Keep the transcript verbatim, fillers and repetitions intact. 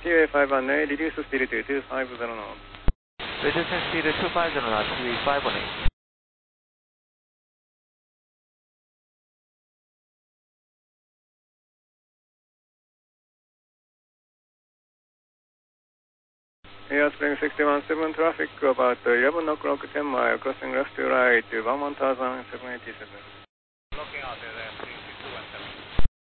C A five one eight, reduce speed to two five zero knots. Reducing speed to two five zero knots, three five one eight. Airspring sixty-one seven traffic about eleven o'clock ten mile, crossing left to right, one one thousand seven eighty-seven. Looking out there.